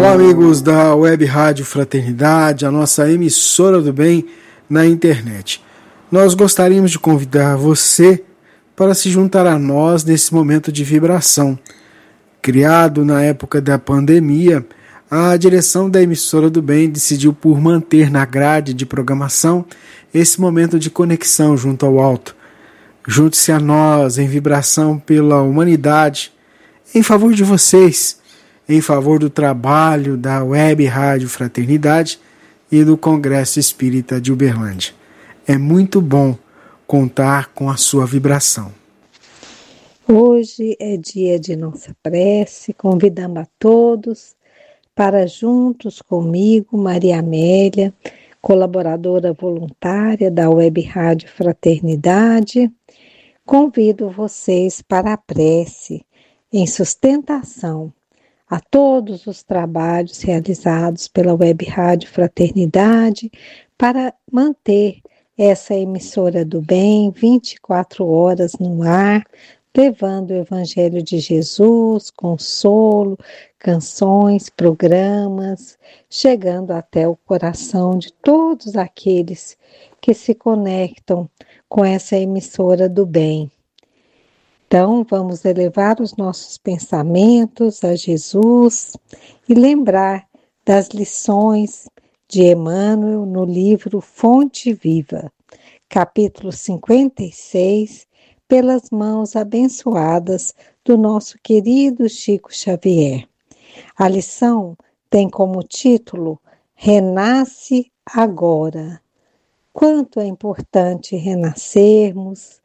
Olá, amigos da Web Rádio Fraternidade, a nossa emissora do bem na internet. Nós gostaríamos de convidar você para se juntar a nós nesse momento de vibração. Criado na época da pandemia, a direção da emissora do bem decidiu por manter na grade de programação esse momento de conexão junto ao alto. Junte-se a nós em vibração pela humanidade, em favor de vocês, em favor do trabalho da Web Rádio Fraternidade e do Congresso Espírita de Uberlândia. É muito bom contar com a sua vibração. Hoje é dia de nossa prece, convidamos a todos para juntos comigo, Maria Amélia, colaboradora voluntária da Web Rádio Fraternidade, convido vocês para a prece em sustentação a todos os trabalhos realizados pela Web Rádio Fraternidade para manter essa emissora do bem 24 horas no ar, levando o Evangelho de Jesus, consolo, canções, programas, chegando até o coração de todos aqueles que se conectam com essa emissora do bem. Então, vamos elevar os nossos pensamentos a Jesus e lembrar das lições de Emmanuel no livro Fonte Viva, capítulo 56, pelas mãos abençoadas do nosso querido Chico Xavier. A lição tem como título Renasce Agora. Quanto é importante renascermos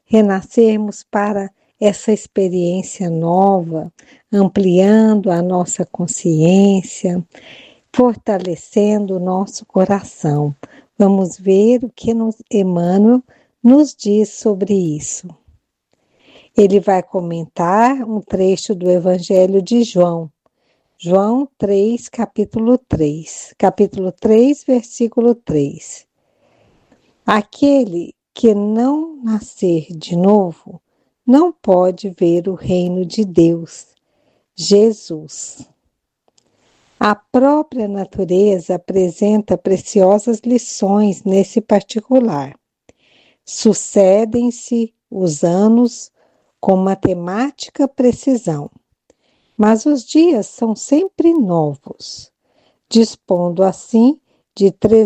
para essa experiência nova, ampliando a nossa consciência, fortalecendo o nosso coração. Vamos ver o que Emmanuel nos diz sobre isso. Ele vai comentar um trecho do Evangelho de João 3, capítulo 3, versículo 3. Aquele que não nascer de novo, não pode ver o reino de Deus, Jesus. A própria natureza apresenta preciosas lições nesse particular. Sucedem-se os anos com matemática precisão, mas os dias são sempre novos, dispondo assim de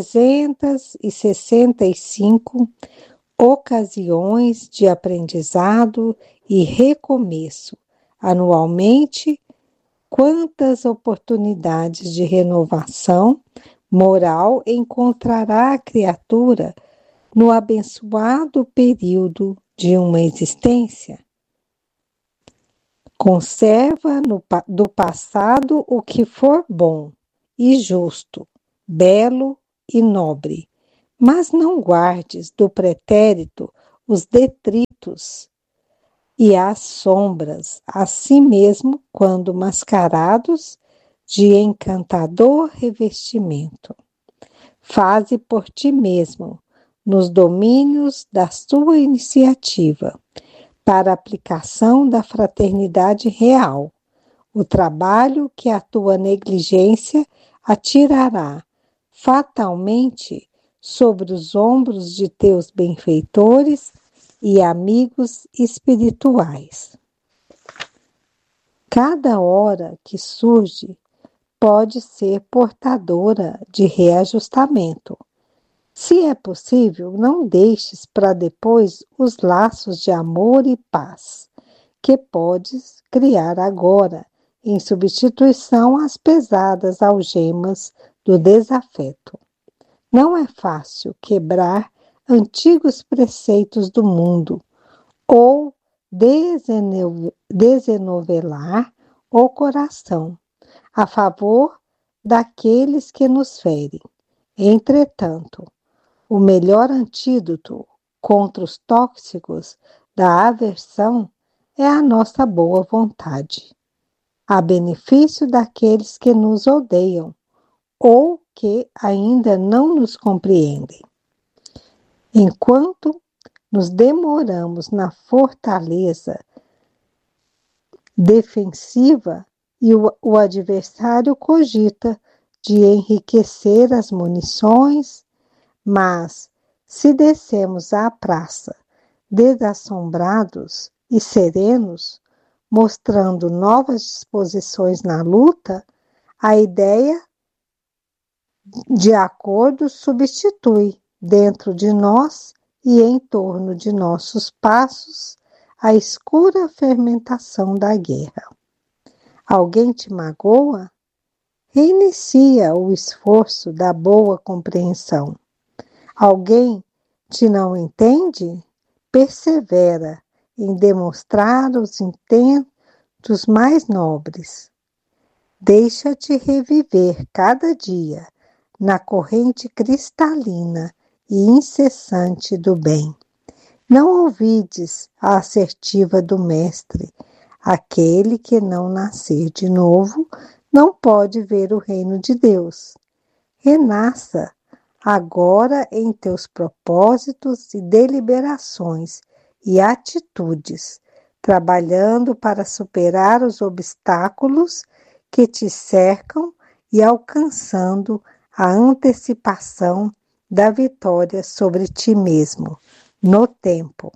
365 ocasiões de aprendizado e recomeço. Anualmente, quantas oportunidades de renovação moral encontrará a criatura no abençoado período de uma existência? Conserva do passado o que for bom e justo, belo e nobre, mas não guardes do pretérito os detritos e as sombras, assim mesmo quando mascarados de encantador revestimento. Faze por ti mesmo, nos domínios da sua iniciativa, para a aplicação da fraternidade real, o trabalho que a tua negligência atirará fatalmente sobre os ombros de teus benfeitores e amigos espirituais. Cada hora que surge pode ser portadora de reajustamento. Se é possível, não deixes para depois os laços de amor e paz, que podes criar agora, em substituição às pesadas algemas do desafeto. Não é fácil quebrar antigos preceitos do mundo ou desenovelar o coração a favor daqueles que nos ferem. Entretanto, o melhor antídoto contra os tóxicos da aversão é a nossa boa vontade, a benefício daqueles que nos odeiam ou que ainda não nos compreendem. Enquanto nos demoramos na fortaleza defensiva e o adversário cogita de enriquecer as munições, mas se descemos à praça desassombrados e serenos, mostrando novas disposições na luta, a ideia de acordo substitui dentro de nós e em torno de nossos passos a escura fermentação da guerra. Alguém te magoa? Reinicia o esforço da boa compreensão. Alguém te não entende? Persevera em demonstrar os intentos mais nobres. Deixa-te reviver cada dia na corrente cristalina e incessante do bem. Não ouvides a assertiva do Mestre: aquele que não nascer de novo não pode ver o reino de Deus. Renasça agora em teus propósitos e deliberações e atitudes, trabalhando para superar os obstáculos que te cercam e alcançando a antecipação da vitória sobre ti mesmo, no tempo.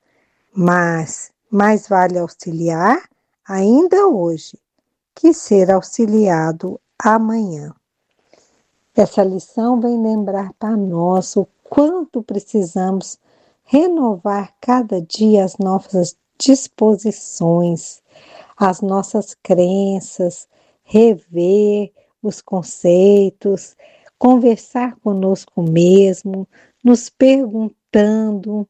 Mas mais vale auxiliar ainda hoje que ser auxiliado amanhã. Essa lição vem lembrar para nós o quanto precisamos renovar cada dia as nossas disposições, as nossas crenças, rever os conceitos, conversar conosco mesmo, nos perguntando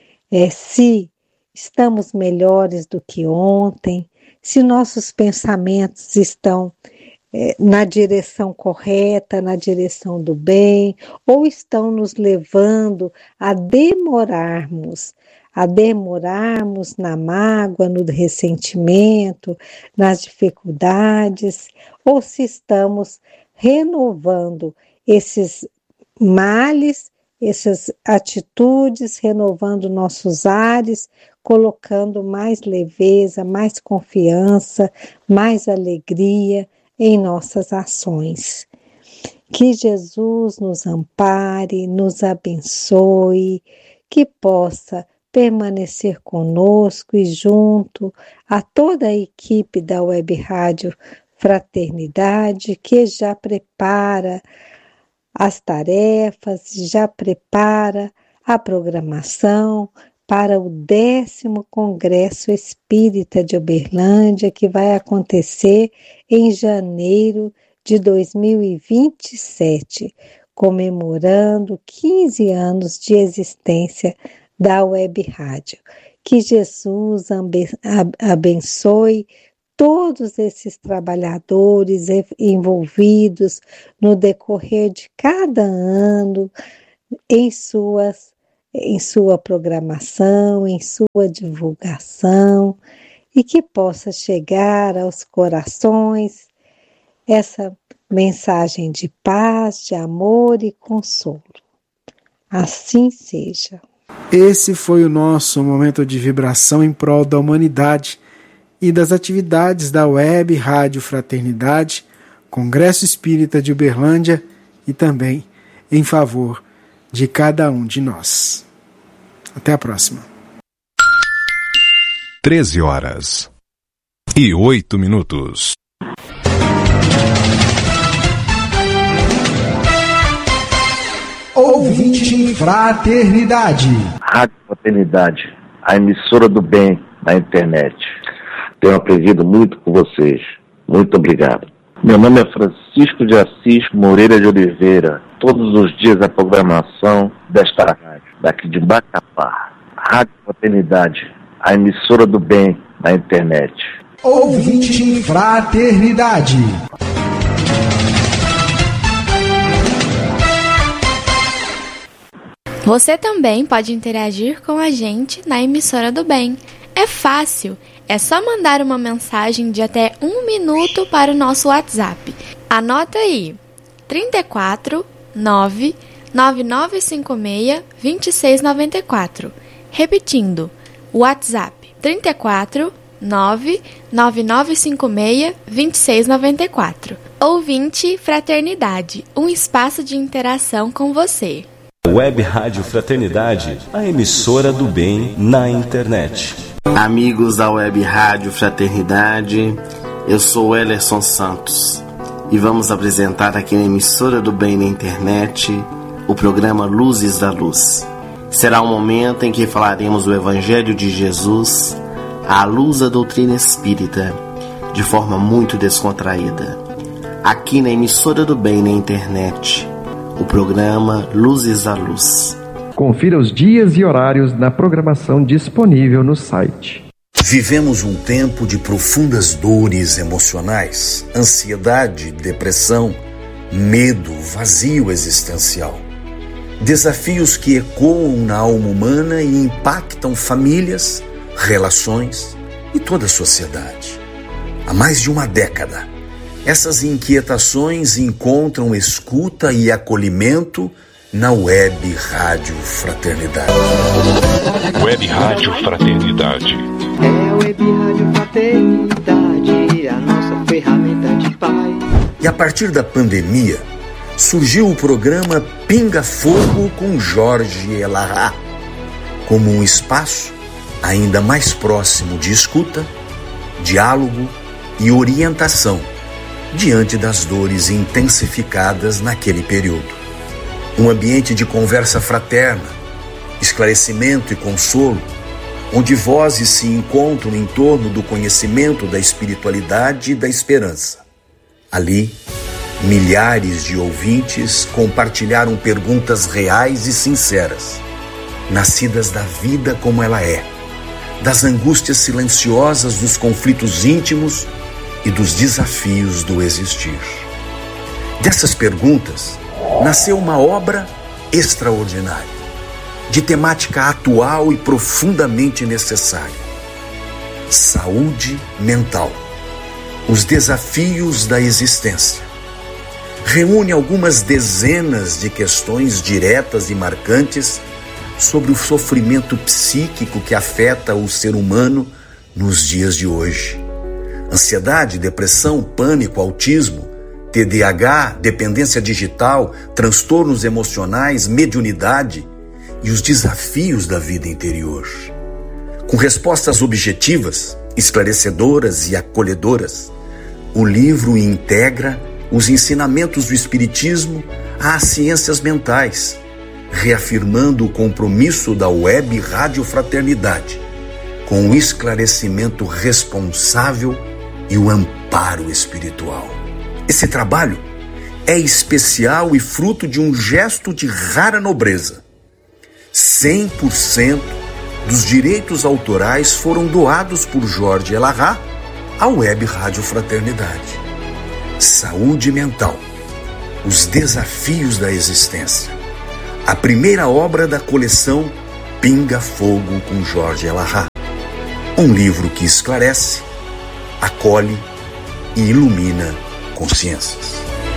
se estamos melhores do que ontem, se nossos pensamentos estão na direção correta, na direção do bem, ou estão nos levando a demorarmos na mágoa, no ressentimento, nas dificuldades, ou se estamos renovando esses males, essas atitudes, renovando nossos ares, colocando mais leveza, mais confiança, mais alegria em nossas ações. Que Jesus nos ampare, nos abençoe, que possa permanecer conosco e junto a toda a equipe da Web Rádio Fraternidade, que já prepara as tarefas, já prepara a programação para o 10º Congresso Espírita de Uberlândia, que vai acontecer em janeiro de 2027, comemorando 15 anos de existência da Web Rádio. Que Jesus abençoe todos esses trabalhadores envolvidos no decorrer de cada ano, em sua programação, em sua divulgação, e que possa chegar aos corações essa mensagem de paz, de amor e consolo. Assim seja. Esse foi o nosso momento de vibração em prol da humanidade e das atividades da Web Rádio Fraternidade, Congresso Espírita de Uberlândia e também em favor de cada um de nós. Até a próxima. 13h08. Ouvinte Fraternidade. Rádio Fraternidade, a emissora do bem na internet. Tenho aprendido muito com vocês. Muito obrigado. Meu nome é Francisco de Assis Moreira de Oliveira. Todos os dias a programação desta rádio, daqui de Macapá. Rádio Fraternidade, a emissora do bem na internet. Ouvinte Fraternidade. Você também pode interagir com a gente na emissora do bem. É fácil, é só mandar uma mensagem de até 1 minuto para o nosso WhatsApp. Anota aí, 34 99956 2694. Repetindo, WhatsApp 34 99956-2694. Ouvinte Fraternidade, um espaço de interação com você. Web Rádio Fraternidade, a emissora do bem na internet. Amigos da Web Rádio Fraternidade, eu sou Ellerson Santos e vamos apresentar aqui na emissora do bem na internet o programa Luzes da Luz. Será um momento em que falaremos do Evangelho de Jesus à luz da doutrina espírita, de forma muito descontraída. Aqui na emissora do bem na internet, o programa Luzes da Luz. Confira os dias e horários na programação disponível no site. Vivemos um tempo de profundas dores emocionais, ansiedade, depressão, medo, vazio existencial. Desafios que ecoam na alma humana e impactam famílias, relações e toda a sociedade. Há mais de uma década, essas inquietações encontram escuta e acolhimento na Web Rádio Fraternidade. Web Rádio Fraternidade. É a Web Rádio Fraternidade, a nossa ferramenta de paz. E a partir da pandemia, surgiu o programa Pinga Fogo com Jorge Elahá, como um espaço ainda mais próximo de escuta, diálogo e orientação diante das dores intensificadas naquele período. Um ambiente de conversa fraterna, esclarecimento e consolo, onde vozes se encontram em torno do conhecimento da espiritualidade e da esperança. Ali, milhares de ouvintes compartilharam perguntas reais e sinceras, nascidas da vida como ela é, das angústias silenciosas dos conflitos íntimos e dos desafios do existir. Dessas perguntas, nasceu uma obra extraordinária, de temática atual e profundamente necessária. Saúde mental. Os desafios da existência. Reúne algumas dezenas de questões diretas e marcantes sobre o sofrimento psíquico que afeta o ser humano nos dias de hoje. Ansiedade, depressão, pânico, autismo, TDAH, dependência digital, transtornos emocionais, mediunidade e os desafios da vida interior. Com respostas objetivas, esclarecedoras e acolhedoras, o livro integra os ensinamentos do Espiritismo às ciências mentais, reafirmando o compromisso da Web Rádio Fraternidade com o esclarecimento responsável e o amparo espiritual. Esse trabalho é especial e fruto de um gesto de rara nobreza. 100% dos direitos autorais foram doados por Jorge Elahá à Web Rádio Fraternidade. Saúde mental. Os desafios da existência. A primeira obra da coleção Pinga Fogo com Jorge Elahá. Um livro que esclarece, acolhe e ilumina consciências.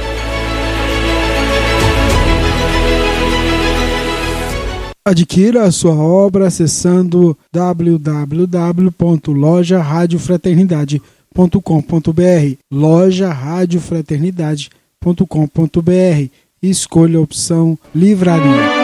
Adquira a sua obra acessando www.lojaradiofraternidade.com.br, lojaradiofraternidade.com.br e escolha a opção Livraria.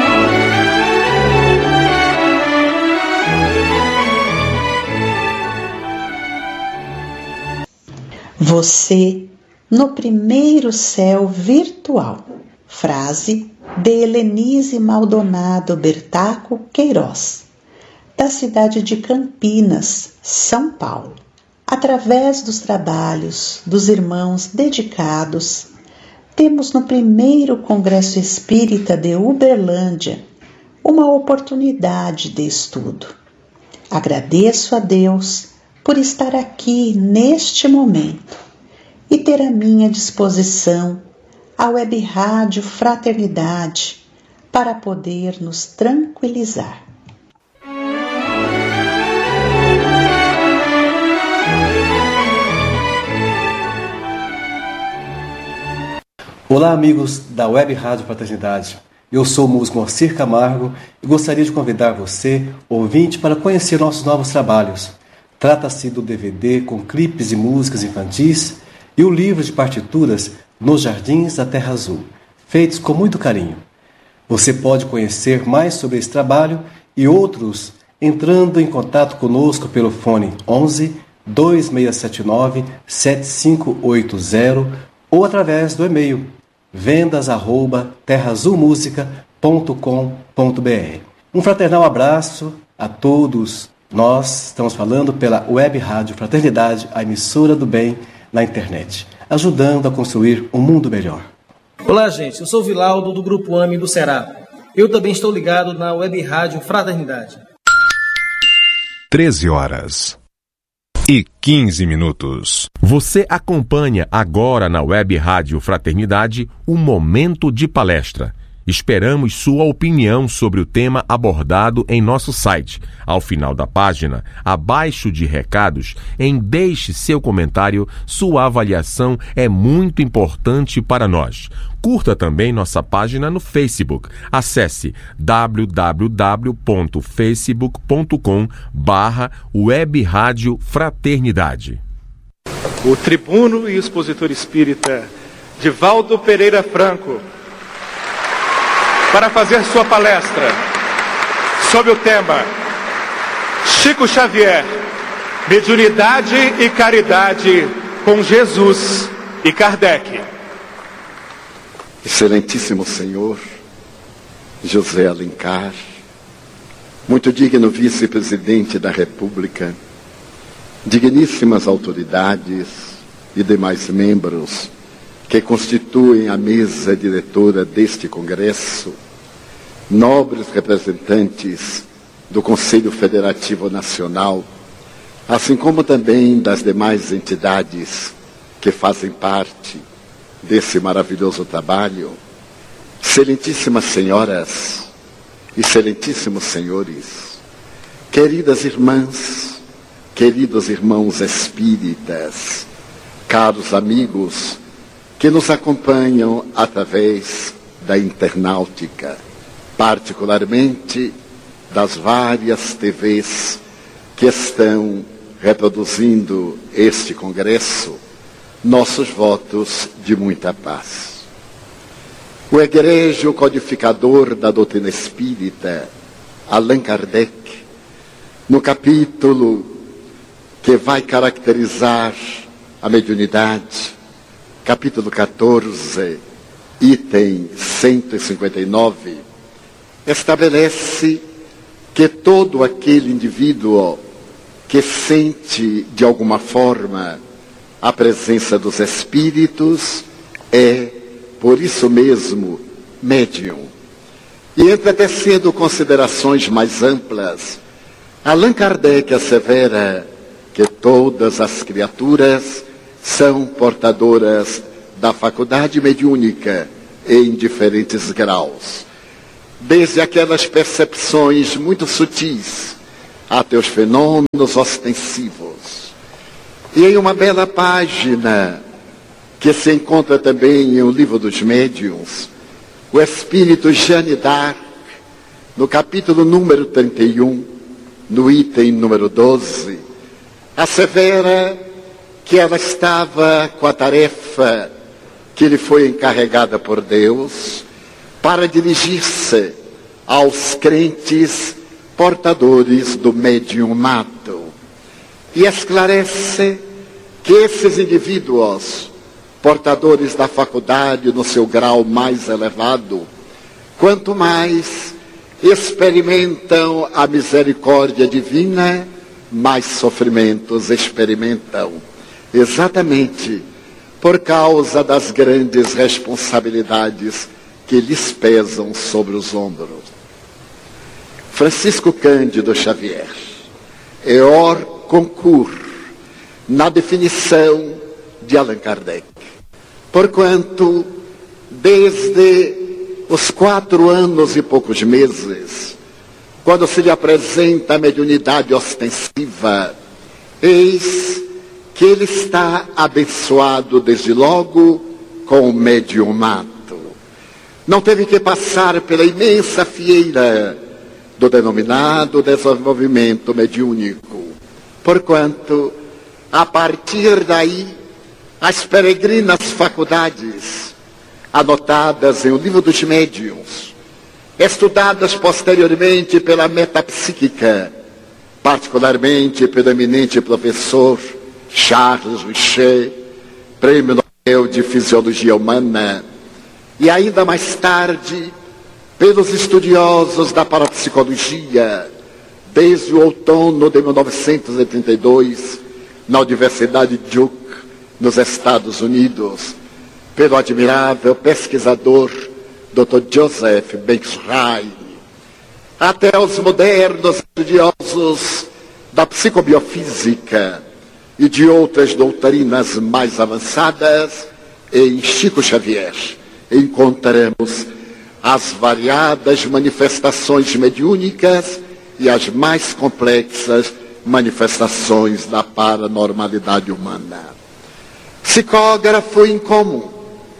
Você no primeiro céu virtual. Frase de Helenise Maldonado Bertaco Queiroz, da cidade de Campinas, São Paulo. Através dos trabalhos dos irmãos dedicados, temos no primeiro Congresso Espírita de Uberlândia uma oportunidade de estudo. Agradeço a Deus por estar aqui neste momento e ter à minha disposição a Web Rádio Fraternidade para poder nos tranquilizar. Olá, amigos da Web Rádio Fraternidade. Eu sou o músico Moacir Camargo e gostaria de convidar você, ouvinte, para conhecer nossos novos trabalhos. Trata-se do DVD com clipes e músicas infantis e o livro de partituras Nos Jardins da Terra Azul, feitos com muito carinho. Você pode conhecer mais sobre esse trabalho e outros entrando em contato conosco pelo fone 11 2679 7580 ou através do e-mail vendas@terraazulmusica.com.br. Um fraternal abraço a todos. Nós estamos falando pela Web Rádio Fraternidade, a emissora do bem na internet, ajudando a construir um mundo melhor. Olá, gente. Eu sou o Vilaldo, do Grupo AME do Ceará. Eu também estou ligado na Web Rádio Fraternidade. 13h15. Você acompanha agora na Web Rádio Fraternidade um momento de palestra. Esperamos sua opinião sobre o tema abordado em nosso site. Ao final da página, abaixo de recados, deixe seu comentário. Sua avaliação é muito importante para nós. Curta também nossa página no Facebook. Acesse www.facebook.com/Web Rádio Fraternidade. O tribuno e expositor espírita Divaldo Pereira Franco, para fazer sua palestra sob o tema Chico Xavier, mediunidade e caridade com Jesus e Kardec. Excelentíssimo senhor José Alencar, muito digno vice-presidente da República, digníssimas autoridades e demais membros que constituem a mesa diretora deste Congresso, nobres representantes do Conselho Federativo Nacional, assim como também das demais entidades que fazem parte desse maravilhoso trabalho, excelentíssimas senhoras, excelentíssimos senhores, queridas irmãs, queridos irmãos espíritas, caros amigos que nos acompanham através da internautica, particularmente das várias TVs que estão reproduzindo este congresso, nossos votos de muita paz. O egrégio codificador da doutrina espírita, Allan Kardec, no capítulo que vai caracterizar a mediunidade, capítulo 14, item 159, estabelece que todo aquele indivíduo que sente de alguma forma a presença dos espíritos é, por isso mesmo, médium. E entretecendo considerações mais amplas, Allan Kardec assevera que todas as criaturas são portadoras da faculdade mediúnica em diferentes graus, desde aquelas percepções muito sutis até os fenômenos ostensivos. E em uma bela página que se encontra também em O Livro dos Médiuns, o espírito Jeanne d'Arc, no capítulo número 31, no item número 12, assevera que ela estava com a tarefa que lhe foi encarregada por Deus para dirigir-se aos crentes portadores do mediunato. E esclarece que esses indivíduos, portadores da faculdade no seu grau mais elevado, quanto mais experimentam a misericórdia divina, mais sofrimentos experimentam. Exatamente por causa das grandes responsabilidades que lhes pesam sobre os ombros. Francisco Cândido Xavier é hors concours na definição de Allan Kardec, porquanto desde os 4 anos e poucos meses, quando se lhe apresenta a mediunidade ostensiva, eis que ele está abençoado desde logo com o mediunato. Não teve que passar pela imensa fieira do denominado desenvolvimento mediúnico, porquanto, a partir daí, as peregrinas faculdades, anotadas em O Livro dos Médiuns, estudadas posteriormente pela metapsíquica, particularmente pelo eminente professor Charles Richet, Prêmio Nobel de Fisiologia Humana, e ainda mais tarde pelos estudiosos da parapsicologia, desde o outono de 1932, na Universidade Duke, nos Estados Unidos, pelo admirável pesquisador Dr. Joseph Banks-Ryle, até os modernos estudiosos da psicobiofísica e de outras doutrinas mais avançadas, em Chico Xavier encontramos as variadas manifestações mediúnicas e as mais complexas manifestações da paranormalidade humana. Psicógrafo incomum,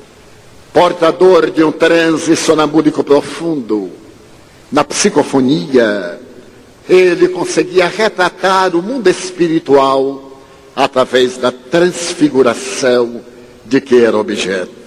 portador de um transe sonambúlico profundo, na psicofonia, ele conseguia retratar o mundo espiritual através da transfiguração de que era objeto.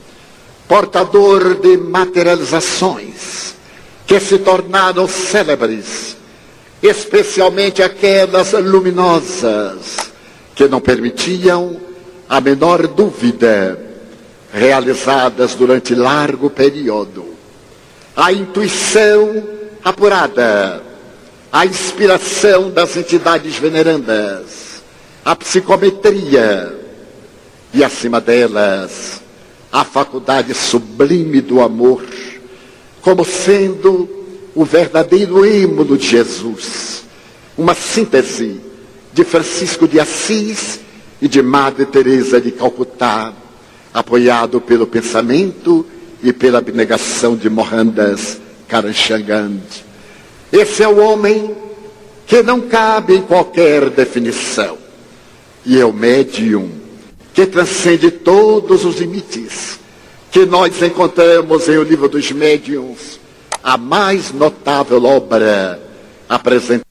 Portador de materializações que se tornaram célebres, especialmente aquelas luminosas que não permitiam a menor dúvida, realizadas durante largo período. A intuição apurada, a inspiração das entidades venerandas, a psicometria e, acima delas, a faculdade sublime do amor, como sendo o verdadeiro êmulo de Jesus, uma síntese de Francisco de Assis e de Madre Teresa de Calcutá, apoiado pelo pensamento e pela abnegação de Mohandas Karamchand. Esse é o homem que não cabe em qualquer definição, e é o médium que transcende todos os limites, que nós encontramos em O Livro dos Médiuns, a mais notável obra apresentada,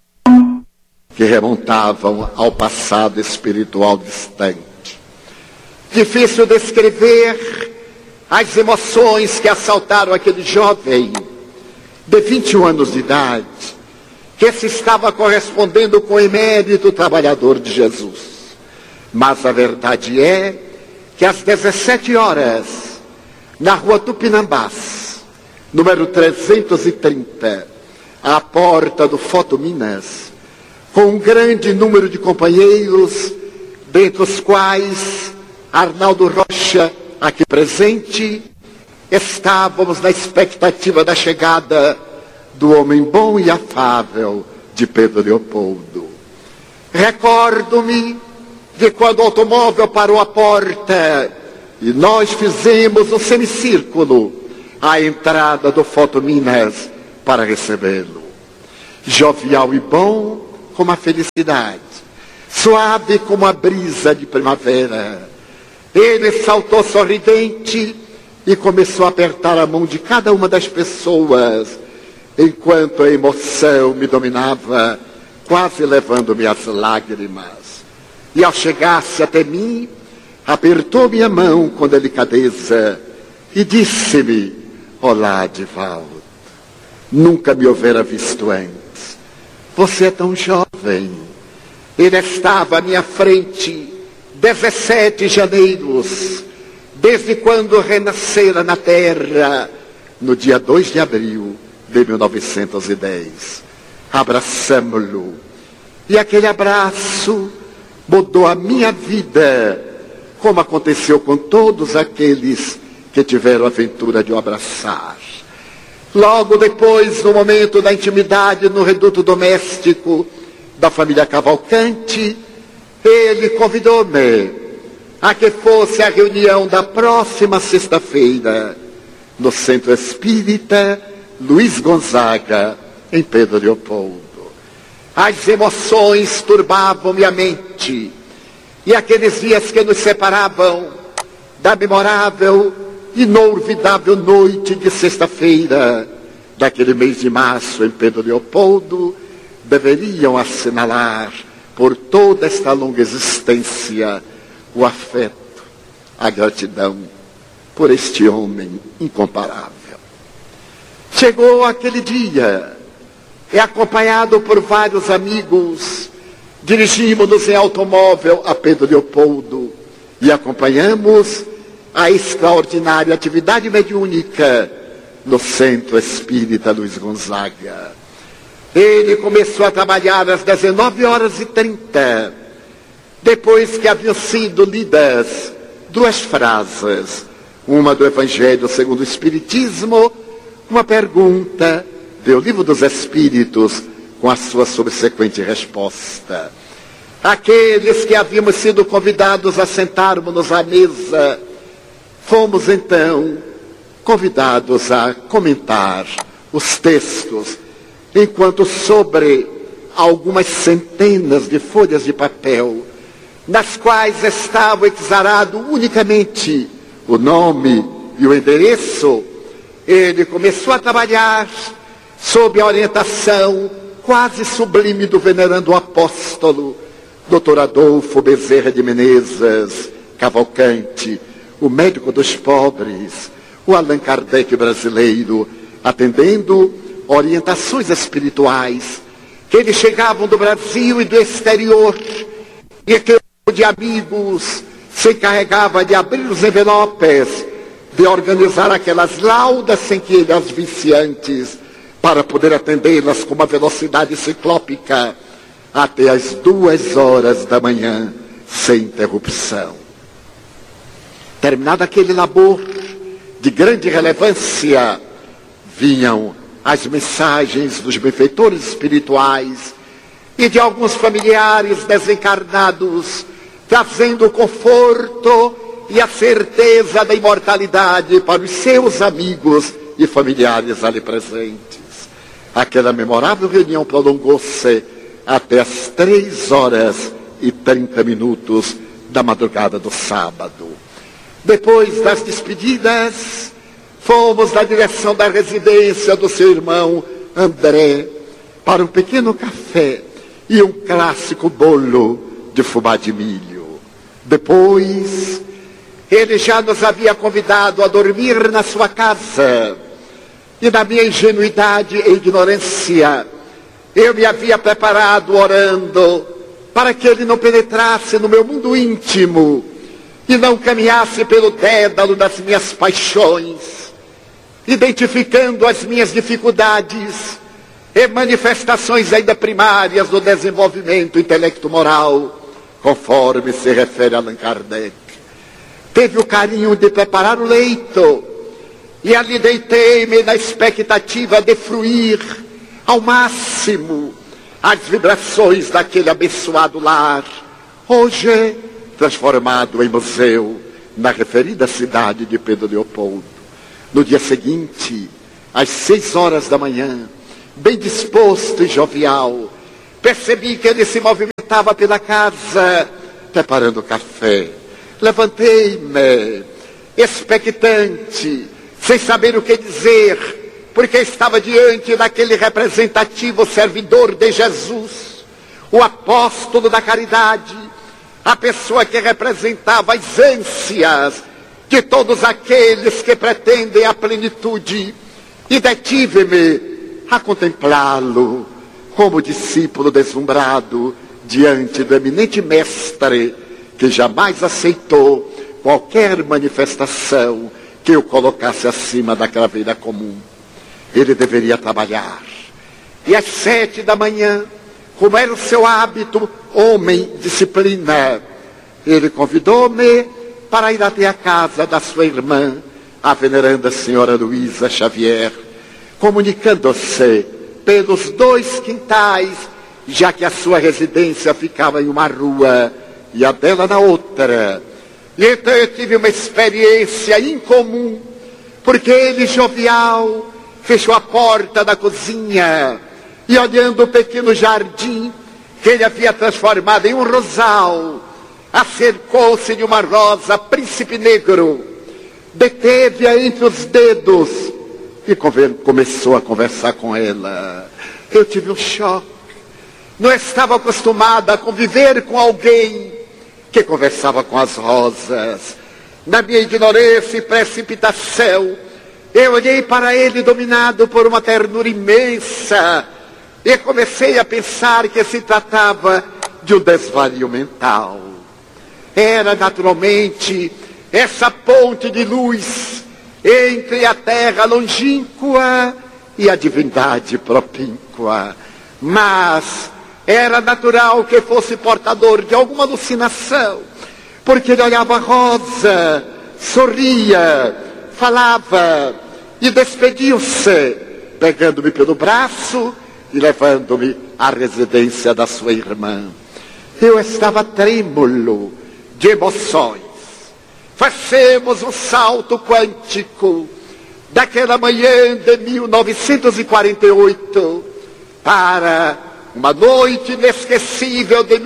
que remontavam ao passado espiritual distante. Difícil descrever as emoções que assaltaram aquele jovem de 21 anos de idade, que se estava correspondendo com o emérito trabalhador de Jesus. Mas a verdade é que às 17 horas, na rua Tupinambás, número 330, à porta do Foto Minas, com um grande número de companheiros, dentre os quais Arnaldo Rocha, aqui presente, estávamos na expectativa da chegada do homem bom e afável de Pedro Leopoldo. Recordo-me de quando o automóvel parou à porta e nós fizemos um semicírculo à entrada do Foto Minas para recebê-lo. Jovial e bom como a felicidade, suave como a brisa de primavera. Ele saltou sorridente e começou a apertar a mão de cada uma das pessoas, enquanto a emoção me dominava, quase levando-me às lágrimas. E ao chegar-se até mim, apertou minha mão com delicadeza e disse-me: "Olá, Divaldo, nunca me houvera visto antes. Você é tão jovem." Ele estava à minha frente 17 janeiros, desde quando renascera na terra, no dia 2 de abril de 1910. Abraçamo-lo, e aquele abraço mudou a minha vida, como aconteceu com todos aqueles que tiveram a aventura de o abraçar. Logo depois, no momento da intimidade no reduto doméstico da família Cavalcante, ele convidou-me a que fosse a reunião da próxima sexta-feira no Centro Espírita Luiz Gonzaga, em Pedro Leopoldo. As emoções turbavam minha mente, e aqueles dias que nos separavam da memorável, inolvidável noite de sexta-feira daquele mês de março em Pedro Leopoldo deveriam assinalar, por toda esta longa existência, o afeto, a gratidão por este homem incomparável. Chegou aquele dia, e acompanhado por vários amigos, dirigimos-nos em automóvel a Pedro Leopoldo e acompanhamos a extraordinária atividade mediúnica no Centro Espírita Luiz Gonzaga. Ele começou a trabalhar às 19h30, depois que haviam sido lidas 2 frases, uma do Evangelho segundo o Espiritismo, uma pergunta do Livro dos Espíritos, com a sua subsequente resposta. Aqueles que havíamos sido convidados a sentarmos-nos à mesa, fomos então convidados a comentar os textos, enquanto sobre algumas centenas de folhas de papel, nas quais estava exarado unicamente o nome e o endereço, ele começou a trabalhar sob a orientação quase sublime do venerando apóstolo, Dr. Adolfo Bezerra de Menezes Cavalcante, o médico dos pobres, o Allan Kardec brasileiro, atendendo orientações espirituais que lhe chegavam do Brasil e do exterior, e que de amigos se encarregava de abrir os envelopes, de organizar aquelas laudas sem que ele as visse antes, para poder atendê-las com uma velocidade ciclópica até as 2h da manhã, sem interrupção. Terminado aquele labor de grande relevância, vinham as mensagens dos benfeitores espirituais e de alguns familiares desencarnados, trazendo o conforto e a certeza da imortalidade para os seus amigos e familiares ali presentes. Aquela memorável reunião prolongou-se até as 3h30 da madrugada do sábado. Depois das despedidas, fomos na direção da residência do seu irmão André para um pequeno café e um clássico bolo de fubá de milho. Depois, ele já nos havia convidado a dormir na sua casa. E na minha ingenuidade e ignorância, eu me havia preparado orando para que ele não penetrasse no meu mundo íntimo e não caminhasse pelo dédalo das minhas paixões, identificando as minhas dificuldades e manifestações ainda primárias do desenvolvimento intelecto-moral, conforme se refere a Allan Kardec. Teve o carinho de preparar o leito, e ali deitei-me na expectativa de fruir ao máximo as vibrações daquele abençoado lar, hoje transformado em museu na referida cidade de Pedro Leopoldo. No dia seguinte, às 6h da manhã, bem disposto e jovial, percebi que ele se movimentava pela casa, preparando café. Levantei-me, expectante, sem saber o que dizer, porque estava diante daquele representativo servidor de Jesus, o apóstolo da caridade, a pessoa que representava as ânsias de todos aqueles que pretendem a plenitude, e detive-me a contemplá-lo como discípulo deslumbrado diante do eminente mestre que jamais aceitou qualquer manifestação que o colocasse acima daquela vida comum. Ele deveria trabalhar. E às 7 da manhã, como era o seu hábito, homem, disciplina, ele convidou-me para ir até a casa da sua irmã, a veneranda senhora Luísa Xavier, comunicando-se pelos 2 quintais, já que a sua residência ficava em uma rua e a dela na outra. E então eu tive uma experiência incomum, porque ele, jovial, fechou a porta da cozinha e, olhando o pequeno jardim que ele havia transformado em um rosal, acercou-se de uma rosa príncipe negro, deteve-a entre os dedos e começou a conversar com ela. Eu tive um choque. não estava acostumada a conviver com alguém que conversava com as rosas. Na minha ignorância e precipitação, eu olhei para ele dominado por uma ternura imensa e comecei a pensar que se tratava de um desvario mental. Era naturalmente essa ponte de luz entre a terra longínqua e a divindade propínqua. Mas era natural que fosse portador de alguma alucinação, porque ele olhava a rosa, sorria, falava e despediu-se, pegando-me pelo braço e levando-me à residência da sua irmã. Eu estava trêmulo de emoções. Fazemos um salto quântico daquela manhã de 1948 para uma noite inesquecível de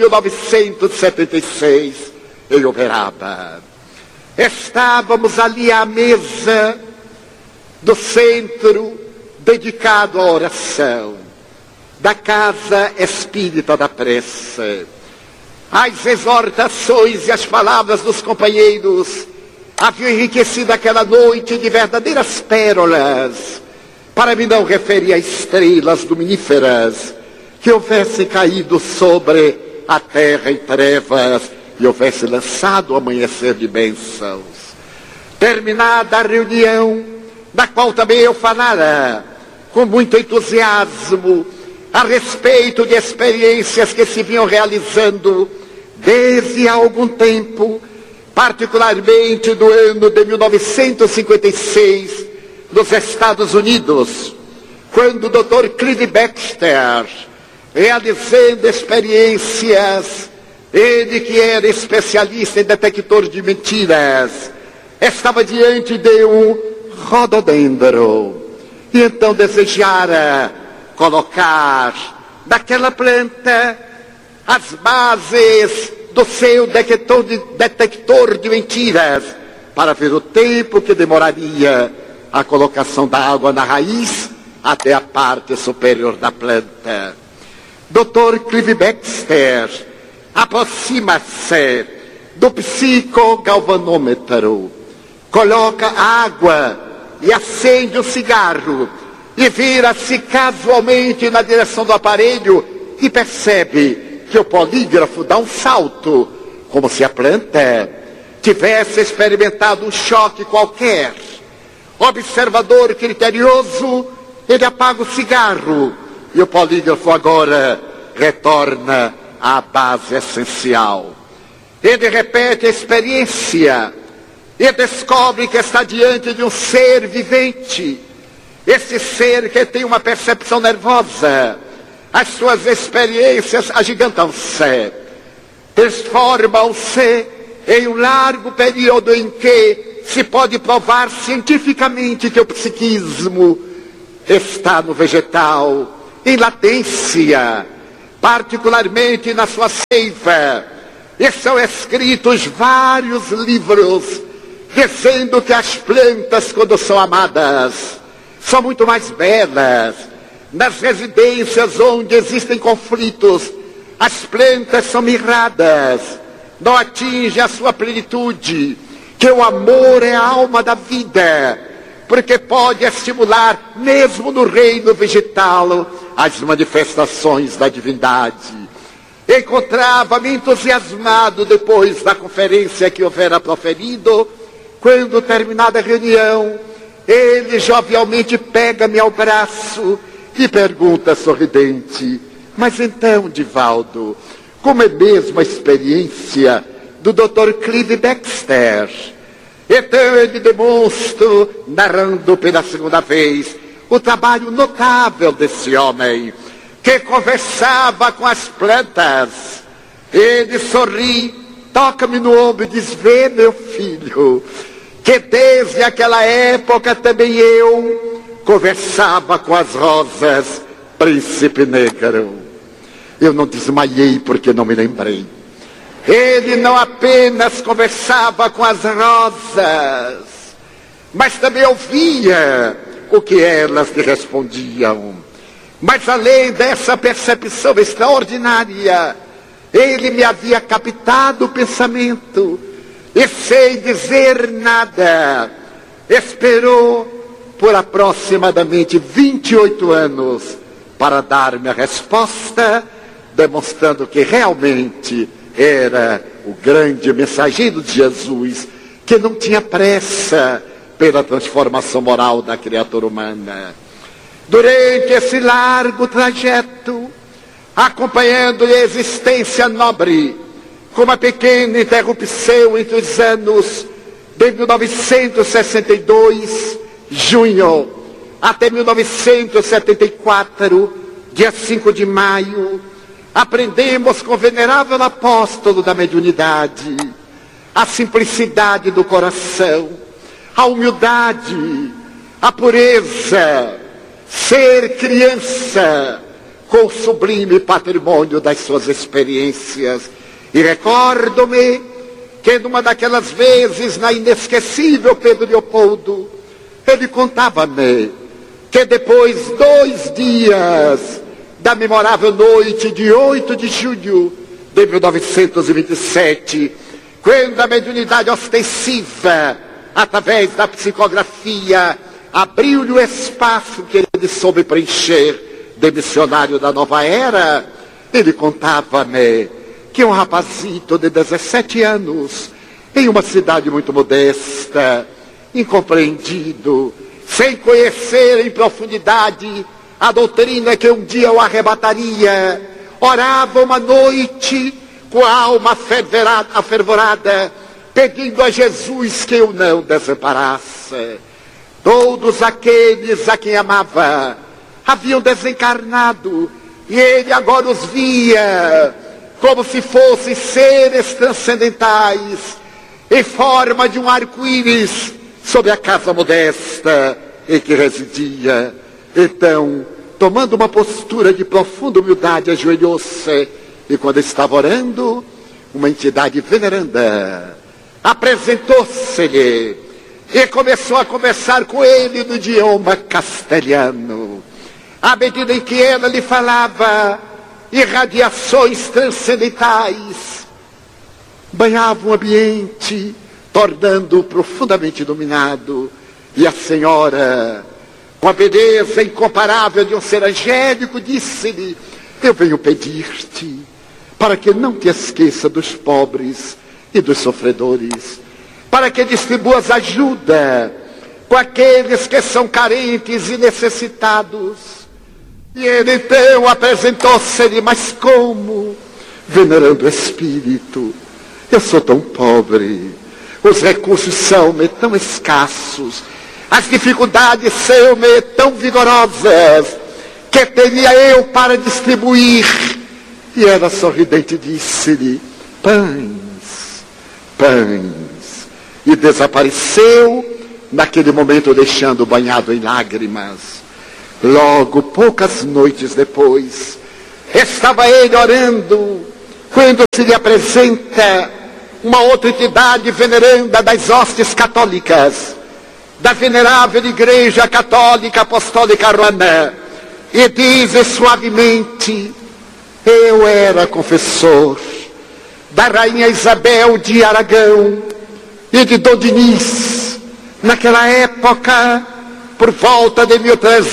1976 em Uberaba. Estávamos ali à mesa do centro dedicado à oração, da Casa Espírita da Prece. As exortações e as palavras dos companheiros haviam enriquecido aquela noite de verdadeiras pérolas, para me não referir a estrelas luminíferas que houvessem caído sobre a terra em trevas e houvesse lançado o amanhecer de bênçãos. Terminada a reunião, da qual também eu falara com muito entusiasmo a respeito de experiências que se vinham realizando desde há algum tempo, particularmente do ano de 1956, nos Estados Unidos, quando o Dr. Clive Baxter, realizando experiências, ele que era especialista em detector de mentiras, estava diante de um rododendro, e então desejara colocar naquela planta as bases do seu detector de mentiras, para ver o tempo que demoraria a colocação da água na raiz até a parte superior da planta. Dr. Clive Baxter aproxima-se do psicogalvanômetro, coloca água e acende o cigarro e vira-se casualmente na direção do aparelho e percebe que o polígrafo dá um salto, como se a planta tivesse experimentado um choque qualquer. Observador criterioso, ele apaga o cigarro e o polígrafo agora retorna à base essencial. Ele repete a experiência e descobre que está diante de um ser vivente. Esse ser que tem uma percepção nervosa, as suas experiências agigantam-se, transformam-se em um largo período em que se pode provar cientificamente que o psiquismo está no vegetal, em latência, particularmente na sua seiva. E são escritos vários livros dizendo que as plantas, quando são amadas, são muito mais belas. Nas residências onde existem conflitos, as plantas são mirradas, não atingem a sua plenitude, que o amor é a alma da vida, porque pode estimular, mesmo no reino vegetal, as manifestações da divindade. Encontrava-me entusiasmado depois da conferência que houvera proferido, quando, terminada a reunião, ele jovialmente pega-me ao braço e pergunta sorridente: mas então, Divaldo, como é mesmo a experiência do Dr. Clive Baxter? Então ele demonstra, narrando pela segunda vez, o trabalho notável desse homem, que conversava com as plantas. Ele sorri, toca-me no ombro e diz: vê, meu filho, que desde aquela época também eu conversava com as rosas, príncipe negro. Eu não desmaiei porque não me lembrei. Ele não apenas conversava com as rosas, mas também ouvia o que elas lhe respondiam. Mas além dessa percepção extraordinária, ele me havia captado o pensamento e, sem dizer nada, esperou por aproximadamente 28 anos para dar-me a resposta, demonstrando que realmente era o grande mensageiro de Jesus, que não tinha pressa pela transformação moral da criatura humana. Durante esse largo trajeto, acompanhando-lhe a existência nobre, com uma pequena interrupção entre os anos de 1962, junho, até 1974, dia 5 de maio, aprendemos com o venerável apóstolo da mediunidade a simplicidade do coração, a humildade, a pureza, ser criança com o sublime patrimônio das suas experiências. E recordo-me que numa daquelas vezes, na inesquecível Pedro Leopoldo, ele contava-me que depois 2 dias da memorável noite de 8 de julho de 1927, quando a mediunidade ostensiva, através da psicografia, abriu-lhe o espaço que ele soube preencher de missionário da nova era, ele contava-me que um rapazito de 17 anos, em uma cidade muito modesta, incompreendido, sem conhecer em profundidade a doutrina que um dia o arrebataria, orava uma noite com a alma afervorada, pedindo a Jesus que o não desamparasse. Todos aqueles a quem amava haviam desencarnado, e ele agora os via como se fossem seres transcendentais, em forma de um arco-íris sobre a casa modesta em que residia. Então, tomando uma postura de profunda humildade, ajoelhou-se, e quando estava orando, uma entidade veneranda apresentou-se-lhe e começou a conversar com ele no idioma castelhano. À medida em que ela lhe falava, irradiações transcendentais banhavam o ambiente, tornando-o profundamente iluminado. E a senhora, com a beleza incomparável de um ser angélico, disse-lhe: eu venho pedir-te para que não te esqueça dos pobres e dos sofredores, para que distribuas ajuda com aqueles que são carentes e necessitados. E ele então apresentou-se-lhe: mas como, venerando espírito, eu sou tão pobre, os recursos são-me tão escassos, as dificuldades são-me tão vigorosas, que teria eu para distribuir? E ela sorridente disse-lhe: pães, pães. E desapareceu naquele momento, deixando o banhado em lágrimas. Logo, poucas noites depois, estava ele orando, quando se lhe apresenta uma outra entidade veneranda das hostes católicas, da venerável Igreja Católica Apostólica Romana, e diz suavemente: eu era confessor da Rainha Isabel de Aragão e de Dom Dinis, naquela época, por volta de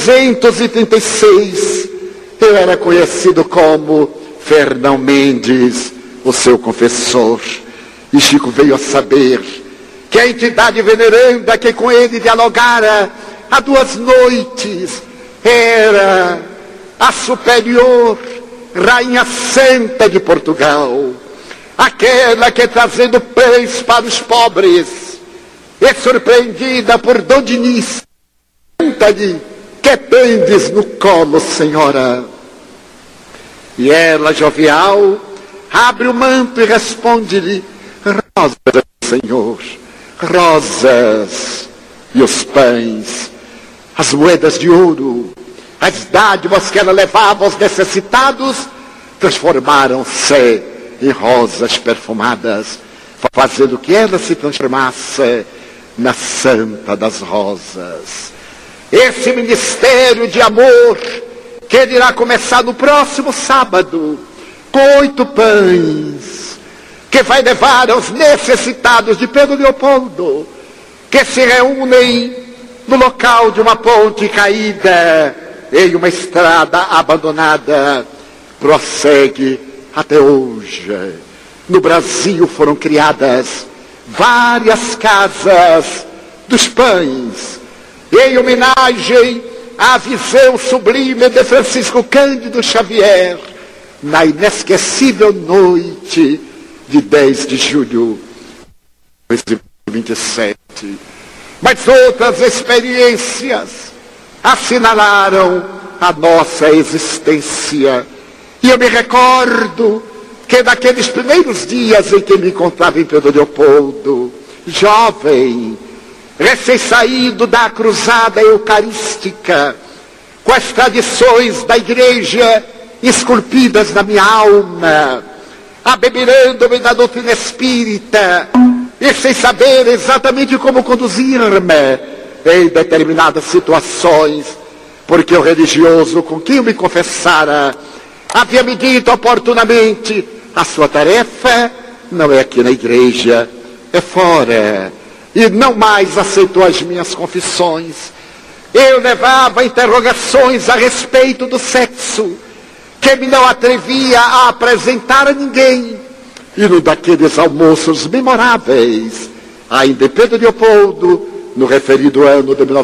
1336, eu era conhecido como Fernão Mendes, o seu confessor. E Chico veio a saber que a entidade veneranda que com ele dialogara há 2 noites era a superior Rainha Santa de Portugal, aquela que, trazendo pães para os pobres, e surpreendida por Dom Dinis, pergunta-lhe: que tendes no colo, senhora? E ela, jovial, abre o manto e responde-lhe: rosas, senhor, rosas. E os pães, as moedas de ouro, as dádivas que ela levava aos necessitados, transformaram-se em rosas perfumadas, fazendo que ela se transformasse na Santa das Rosas. Esse ministério de amor que ele irá começar no próximo sábado, com 8 pães, que vai levar aos necessitados de Pedro Leopoldo, que se reúnem no local de uma ponte caída, em uma estrada abandonada. Prossegue até hoje. No Brasil foram criadas várias casas dos pães, em homenagem à visão sublime de Francisco Cândido Xavier, na inesquecível noite de 10 de julho de 2027. Mas outras experiências assinalaram a nossa existência. E eu me recordo que naqueles primeiros dias em que me encontrava em Pedro Leopoldo, jovem, recém-saído da cruzada eucarística, com as tradições da igreja esculpidas na minha alma, abeberando-me da doutrina espírita, e sem saber exatamente como conduzir-me em determinadas situações, porque o religioso com quem eu me confessara havia me dito oportunamente: a sua tarefa não é aqui na igreja, é fora. E não mais aceitou as minhas confissões. Eu levava interrogações a respeito do sexo, que me não atrevia a apresentar a ninguém. E num daqueles almoços memoráveis, ainda em Pedro Leopoldo, no referido ano de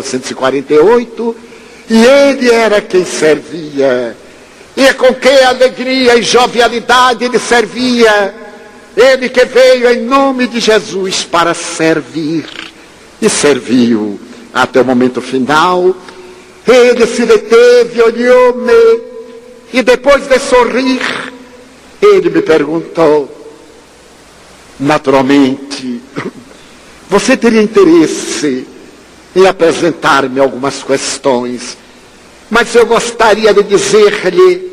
1948, e ele era quem servia. E com que alegria e jovialidade ele servia. Ele que veio em nome de Jesus para servir. E serviu até o momento final. Ele se deteve, olhou-me, e depois de sorrir, ele me perguntou: naturalmente, você teria interesse em apresentar-me algumas questões, mas eu gostaria de dizer-lhe,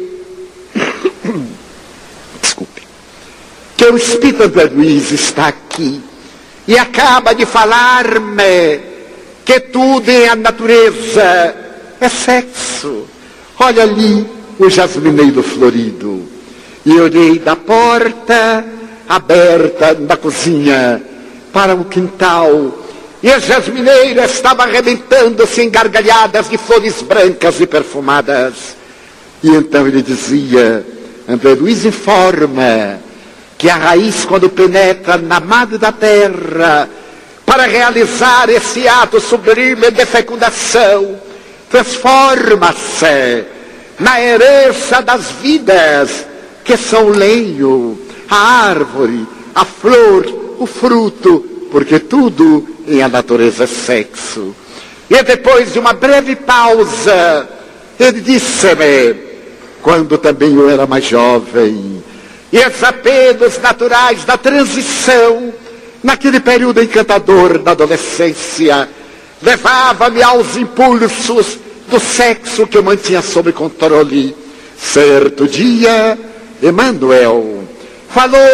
desculpe, que o Espírito André Luiz está aqui e acaba de falar-me que tudo em a natureza é sexo. Olha ali o jasmineiro florido. E olhei da porta aberta da cozinha para o quintal, e a jasmineira estava arrebentando-se em gargalhadas de flores brancas e perfumadas. E então ele dizia: André Luiz informa que a raiz, quando penetra na madre da terra para realizar esse ato sublime de fecundação, transforma-se na herança das vidas, que são o lenho, a árvore, a flor, o fruto, porque tudo em a natureza é sexo. E depois de uma breve pausa, ele disse-me, quando também eu era mais jovem, e os apelos naturais da transição, naquele período encantador da adolescência, levava-me aos impulsos do sexo que eu mantinha sob controle. Certo dia, Emmanuel falou